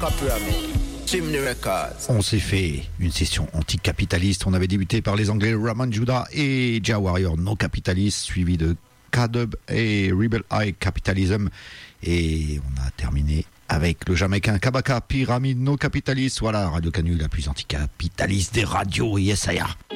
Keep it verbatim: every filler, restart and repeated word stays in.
Kabaka Pyramid. Chimney Records. On s'est fait une session anticapitaliste. On avait débuté par les Anglais Ramon Judah et Jah Warrior No Capitalist, suivi de K-Dub et Rebel Eye Capitalism. Et on a terminé avec le Jamaïcain Kabaka Pyramid No Capitalist. Voilà, Radio Canu, la plus anticapitaliste des radios. Yes, I am.